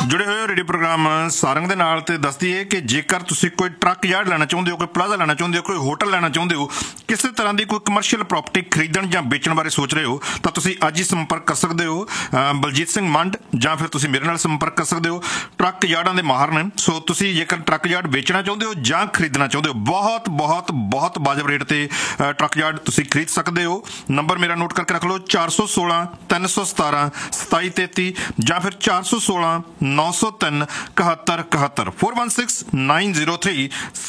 जुड़े हुए radio programme Sarang दे नाल ते दसदी है कि जेकर तुसी कोई ट्रक यार्ड लेना चाहुंदे हो, कोई प्लाजा लेना चाहुंदे हो, कोई होटल लेना चाहुंदे हो, किसी तरह की कोई कमर्शियल प्रॉपर्टी खरीदण जां बेचण बारे सोच रहे हो तो तुसी अज ही संपर्क कर सकते हो बलजीत सिंह मंड, जां फिर तुसी मेरे नाल संपर्क कर सकते हो। ट्रक यार्डां दे माहर ने। सो तुसी जेकर ट्रक यार्ड बेचना चाहुंदे हो जां खरीदना चाहुंदे हो, बहुत बहुत बहुत वाजिब रेट ते ट्रक यार्ड तुसी खरीद सकते हो। नंबर मेरा नोट करके रख लो 416 317 2733 जां फिर 416 903 71 71 416 903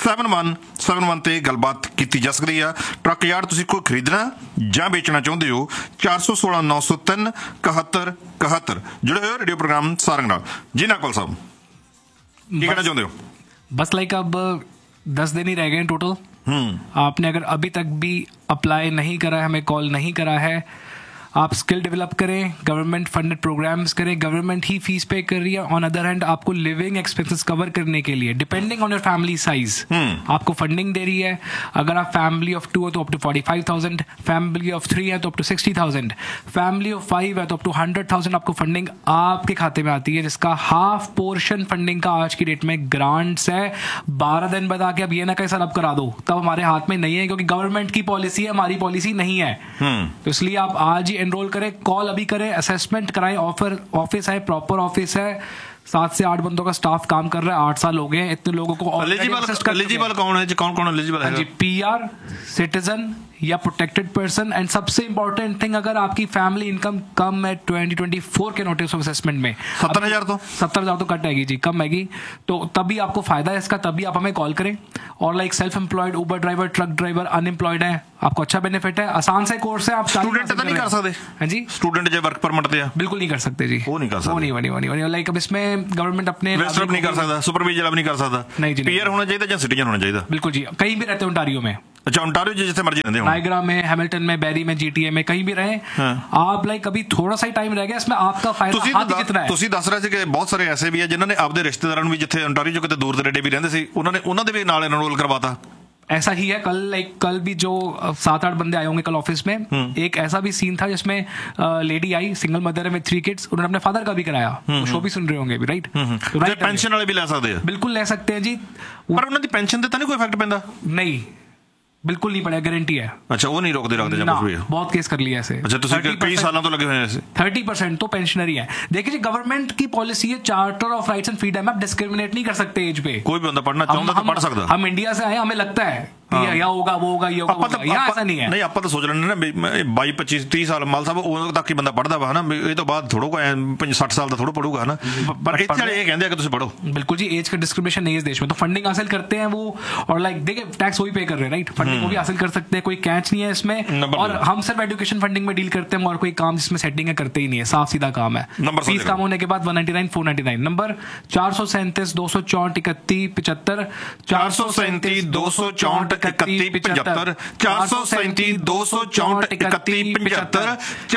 7171 ਤੇ ਗੱਲਬਾਤ ਕੀਤੀ ਜਾ ਸਕਦੀ ਆ। ਟਰੱਕ ਯਾਰਡ ਤੁਸੀਂ ਕੋਈ ਖਰੀਦਣਾ ਜਾਂ ਵੇਚਣਾ ਚਾਹੁੰਦੇ ਹੋ 416 903 71 71। जुड़े हो रेडियो प्रोग्राम सारंग नाल। जी नागपाल साहब की कहना चाहते हो? बस लाइक अब 10 दिन ही रह गए टोटल। आपने अगर अभी तक भी अप्लाई नहीं करा है, हमें कॉल नहीं करा है, आप स्किल डेवलप करें, गवर्नमेंट फंडेड प्रोग्राम्स करें, गवर्नमेंट ही फीस पे कर रही है। ऑन अदर हैंड आपको लिविंग एक्सपेंसेस कवर करने के लिए depending on your family size आपको फंडिंग दे रही है। अगर आप फैमिली ऑफ 2 है तो अप टू 45,000, फैमिली ऑफ 3 है तो अप टू 60,000, फैमिली ऑफ 5 है तो अप टू 100,000 आपको फंडिंग आपके खाते में आती है, जिसका हाफ पोर्शन फंडिंग का आज की डेट में ग्रांट्स है। 12 दिन बाद आके अब ये ना कहीं सर अब करा दो, तब हमारे हाथ में नहीं है, क्योंकि गवर्नमेंट की पॉलिसी है, हमारी पॉलिसी नहीं है। तो इसलिए आप आज ही एनरोल करें, कॉल अभी करें, असेसमेंट कराएं। ऑफिस है, प्रॉपर ऑफिस है, 7 से 8 बंदों का स्टाफ काम कर रहा है। 8 साल हो गए, इतने लोगों को एलिजिबल कौन है? कौन एलिजिबल है? पीआर, सिटीजन या प्रोटेक्टेड पर्सन। एंड सबसे इंपॉर्टेंट थिंग, अगर आपकी फैमिली इनकम कम है 2024 के नोटिस ऑफ असेसमेंट में 70,000 तो कट आएगी जी, कम आएगी, तो तभी आपको फायदा है इसका, तभी आप हमें कॉल करें। और लाइक सेल्फ एम्प्लॉयड, उबर ड्राइवर, ट्रक ड्राइवर, अनएम्प्लॉयड है, आपको अच्छा बेनिफिट है, आसान से कोर्स है। आप स्टूडेंट तो नहीं कर सकते? हाँ जी, स्टूडेंट जो वर्क परमिट पे बिल्कुल नहीं कर सकते जी, वो नहीं कर सकते। वो नहीं लाइक अब इसमें गवर्नमेंट अपने नहीं कर सकता, सुपरवाइजर नहीं कर सकता, नहीं जी, पीआर होना चाहिए या सिटीजन होना चाहिए? बिल्कुल जी, कहीं भी रहते हैं ओंटारियो में। अच्छा, ओंटारियो जिथे मर्जी रहते हो, नायग्रा में, हैमिल्टन में, बैरी में, जीटीए में, कहीं भी रहे आप। लाइक अभी थोड़ा सा ही टाइम रह गया, इसमें आपका फायदा कितना है? ਤੁਸੀਂ ਦੱਸ ਰਹੇ ਸੀ ਕਿ ਬਹੁਤ ਸਾਰੇ ਐਸੇ ਵੀ ਆ ਜਿਨ੍ਹਾਂ ਨੇ ਆਪਦੇ ਰਿਸ਼ਤੇਦਾਰਾਂ ਨੂੰ ਵੀ ਜਿੱਥੇ ओंटारियो ਜੋ ਕਿਤੇ ਦੂਰ ਦਰੇਡੇ ਵੀ ਰਹਿੰਦੇ ਸੀ, ਉਹਨਾਂ ਦੇ ਵੀ ਨਾਲ एनरोल करवाता। ऐसा ही है। कल भी जो 7-8 बंदे आए होंगे कल ऑफिस में, एक ऐसा भी सीन था जिसमें लेडी आई, सिंगल मदर है विद 3 किड्स, उन्होंने अपने फादर का भी कराया। शो भी सुन रहे होंगे अभी, राइट? पेंशन वाले भी ले सकते हैं? बिल्कुल ले सकते हैं जी, पर उन्होंने पेंशन से तो नहीं कोई इफेक्ट पैंदा? नहीं, बिल्कुल नहीं पड़ेगा, गारंटी है। अच्छा, वो नहीं रोकते कुछ भी? बहुत केस कर लिया ऐसे। अच्छा, तुसी कई सालों तो लगे हुए हैं ऐसे। 30% तो पेंशनरी है। देखिए जी, गवर्नमेंट की पॉलिसी है, charter of rights and freedom, आप डिस्क्रिमिनेट नहीं कर सकते एज पे। कोई भी बंदा पढ़ना चाहता तो पढ़ सकता। हम इंडिया से आए, हमें लगता है या होगा वो होगा, ये होगा, यहाँ ऐसा नहीं है। नहीं, आप तो सोच रहे ना 22, 25, 30 साल माल साहब उਦੋਂ तक ही बंदा पढ़ता वा ना, ये तो बाद थोड़ा 60 साल का थोड़ा पढ़ूगा ना, पर इतने ये कहते हैं कि तुम पढ़ो। बिल्कुल जी, एज का डिस्क्रिमिनेशन नहीं है इस देश में। तो फंडिंग हासिल करते हैं वो, और लाइक देखिए टैक्स वही पे कर रहे हैं, राइट? फंडिंग वो भी हासिल कर सकते हैं, कोई कैच नहीं है इसमें। और हम सिर्फ एजुकेशन फंडिंग में डील करते हैं, और कोई काम जिसमें सेटिंग है करते ही नहीं है, साफ सीधा काम है। फीस काम होने के बाद 199 499, नंबर 437 264 31 75, 437 264 31 75, 437 264 31 75,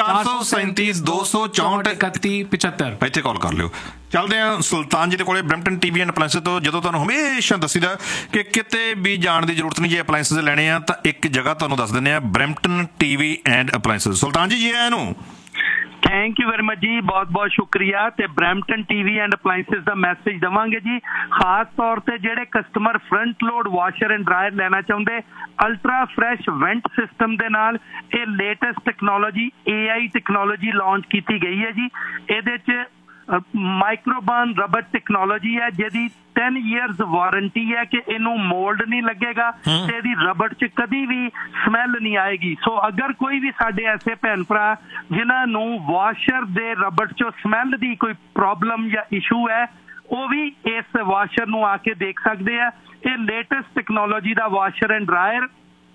437 264 31 75 ਇੱਥੇ ਕਾਲ ਕਰ ਲਿਓ। ਚੱਲਦੇ ਆ ਸੁਲਤਾਨ ਜੀ ਦੇ ਕੋਲੇ ਬ੍ਰੈਂਪਟਨ ਟੀਵੀ ਐਂਡ ਅਪਲਾਇੰਸਸ ਤੋਂ। ਜਦੋਂ ਤੁਹਾਨੂੰ ਹਮੇਸ਼ਾ ਦੱਸੀਦਾ ਕਿ ਕਿਤੇ ਵੀ ਜਾਣ ਦੀ ਜ਼ਰੂਰਤ ਨਹੀਂ, ਜੇ ਅਪਲਾਇੰਸਸ ਲੈਣੇ ਆ ਤਾਂ ਇੱਕ ਜਗ੍ਹਾ ਤੁਹਾਨੂੰ ਦੱਸ ਦਿੰਦੇ ਆ, ਬ੍ਰੈਂਪਟਨ ਟੀਵੀ ਐਂਡ ਅਪਲਾਇੰਸਸ। ਸੁਲਤਾਨ ਜੀ ਆਇਆਂ ਨੂੰ। थैंक यू वेरी मच जी, बहुत बहुत शुक्रिया। ते ब्रैम्पटन टीवी एंड अपलाइंसिस का मैसेज देवांगे जी, खास तौर पर जेडे customer front load washer and dryer लेना चाहते, अल्ट्रा फ्रैश वेंट सिस्टम दे नाल ये latest technology AI technology launch की गई है जी। ये माइक्रोबान रबर टैक्नोलॉजी है जिहदी 10 ईयर्स वारंटी है कि इनू मोल्ड नहीं लगेगा, ते रबड़ च कदी भी स्मैल नहीं आएगी। सो अगर कोई भी साडे ऐसे भैन भरा जिन्होंने वाशर दे रबड़ चो स्मैल दी कोई प्रॉब्लम या इशू है, वो भी इस वाशर नू आके देख सकते हैं। ये लेटेस्ट टैक्नोलॉजी का वाशर एंड ड्रायर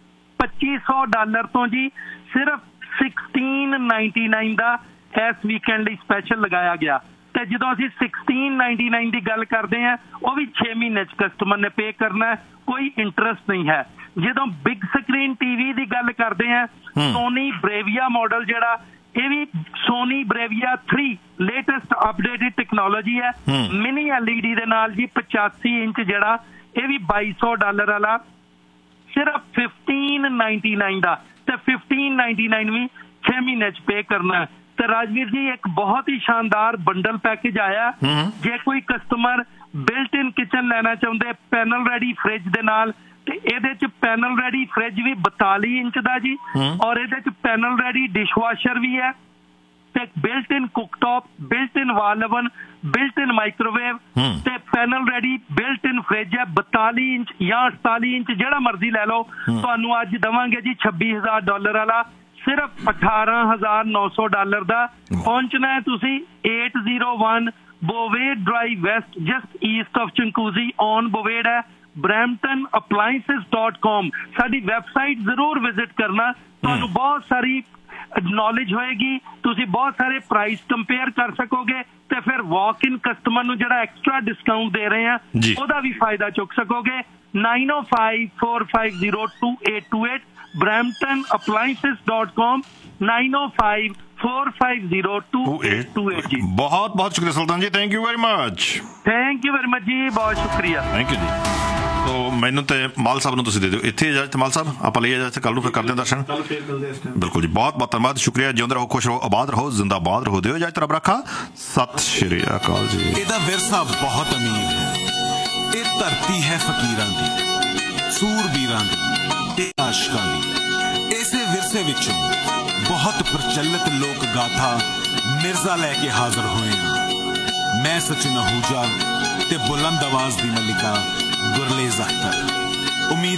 $2500 तो जी सिर्फ 1699 का इस वीकेंड स्पैशल लगाया गया। तो जो असी 1699 की गल करते हैं, वो भी 6 महीने कस्टमर ने पे करना है, कोई इंटरस्ट नहीं है। जो बिग स्क्रीन टीवी की गल करते हैं, सोनी ब्रेविया मॉडल जड़ा, ये भी सोनी ब्रेविया 3 लेटेस्ट अपडेटेड टैक्नोलॉजी है, मिनी LED दे नाल जी 85 इंच जड़ा, ये भी $2200 वाला सिर्फ 1599 का, तो 1599 भी 6 महीने पे करना है। ਤੇ ਰਾਜਵੀਰ ਜੀ ਇੱਕ ਬਹੁਤ ਹੀ ਸ਼ਾਨਦਾਰ ਬੰਡਲ ਪੈਕੇਜ ਆਇਆ। ਜੇ ਕੋਈ ਕਸਟਮਰ ਬਿਲਟ ਇਨ ਕਿਚਨ ਲੈਣਾ ਚਾਹੁੰਦੇ ਪੈਨਲ ਰੈਡੀ ਫ੍ਰਿਜ ਦੇ ਨਾਲ, ਤੇ ਇਹਦੇ ਚ ਪੈਨਲ ਰੈਡੀ ਫ੍ਰਿਜ ਵੀ 42 ਇੰਚ ਦਾ ਜੀ, ਔਰ ਇਹਦੇ ਚ ਪੈਨਲ ਰੈਡੀ ਡਿਸ਼ਵਾਸ਼ਰ ਵੀ ਹੈ, ਤੇ ਬਿਲਟ ਇਨ ਕੁਕਟੌਪ, ਬਿਲਟ ਇਨ ਵਾਲ ਓਵਨ, ਬਿਲਟ ਇਨ ਮਾਈਕ੍ਰੋਵੇਵ, ਤੇ ਪੈਨਲ ਰੈਡੀ ਬਿਲਟ ਇਨ ਫ੍ਰਿਜ ਹੈ। 42 ਇੰਚ ਜਾਂ 48 ਇੰਚ ਜਿਹੜਾ ਮਰਜ਼ੀ ਲੈ ਲਓ। ਤੁਹਾਨੂੰ ਅੱਜ ਦਵਾਂਗੇ ਜੀ $26,000 ਵਾਲਾ ਸਿਰਫ $18,900 ਦਾ। ਪਹੁੰਚਣਾ ਹੈ ਤੁਸੀਂ 801 ਬੋਵੇਡ drive West, just East of ਚੰਕੂਜ਼ੀ on ਬੋਵੇਡ ਹੈ। bramptonappliances.com ਸਾਡੀ ਵੈਬਸਾਈਟ ਜ਼ਰੂਰ ਵਿਜ਼ਿਟ ਕਰਨਾ, ਤੁਹਾਨੂੰ ਬਹੁਤ ਸਾਰੀ ਨੌਲੇਜ ਹੋਏਗੀ, ਤੁਸੀਂ ਬਹੁਤ ਸਾਰੇ ਪ੍ਰਾਈਸ ਕੰਪੇਅਰ ਕਰ ਸਕੋਗੇ, ਤੇ ਫਿਰ ਵਾਕ ਇਨ ਕਸਟਮਰ ਨੂੰ ਜਿਹੜਾ ਐਕਸਟਰਾ ਡਿਸਕਾਊਂਟ ਦੇ ਰਹੇ ਆ ਉਹਦਾ ਵੀ ਫਾਇਦਾ ਚੁੱਕ ਸਕੋਗੇ। 9054502828 bramptonappliances.com 9054502828 ਜੀ। ਬਹੁਤ ਬਹੁਤ ਸ਼ੁਕਰੀਆ ਸੁਲਤਾਨ ਜੀ, thank you very much. Thank you very much ਜੀ, ਬਹੁਤ ਸ਼ੁਕਰੀਆ। ਥੈਂਕ ਯੂ ਜੀ। ਤੋ ਮੈਨੂੰ ਤੇ ਮਾਲ ਸਾਹਿਬ ਨੂੰ ਤੁਸੀਂ ਦੇ ਦਿਓ ਇੱਥੇ ਇਜਾਜ਼ਤ। ਮਾਲ ਸਾਹਿਬ ਆਪਾਂ ਲਈ ਇਜਾਜ਼ਤ, ਕੱਲ ਨੂੰ ਫਿਰ ਕਰਦੇ ਹਾਂ ਦਰਸ਼ਨ। ਬਿਲਕੁਲ ਜੀ, ਬਹੁਤ ਬਹੁਤ ਧੰਨਵਾਦ, ਸ਼ੁਕਰੀਆ। ਜਿਉਂਦੇ ਰਹੋ, ਖੁਸ਼ ਰਹੋ, ਆਬਾਦ ਰਹੋ, ਜ਼ਿੰਦਾਬਾਦ ਰਹੋ। ਦਿਓ ਇਜਾਜ਼ਤ, ਰੱਬ ਰੱਖਾ। ਸਤਿ ਸ਼੍ਰੀ ਅਕਾਲ ਜੀ। ਇਹਦਾ ਵਿਰਸਾ ਬਹੁਤ ਅਮੀਰ ਹੈ। ਇਹ ਧਰਤੀ ਹੈ ਫਕੀਰਾਂ ਦੀ, ਸੂਰਬੀਰਾਂ ਦੀ ਤੇ ਆਸ਼ਕਾਂ ਦੀ। ਇਸੇ ਵਿਰਸੇ ਵਿੱਚੋਂ ਬਹੁਤ ਪ੍ਰਚਲਿਤ ਲੋਕ ਗਾਥਾ ਮਿਰਜ਼ਾ ਲੈ ਕੇ ਹਾਜ਼ਰ ਹੋਏ ਹਾਂ। ਮੈਂ ਸਚਿਨ आहूजा ਤੇ ਬੁਲੰਦ ਆਵਾਜ਼ ਦੀ ਮਲਿਕਾ ਗੁਰਲੇਜ਼ ਅਖਤਰ। ਉਮੀਦ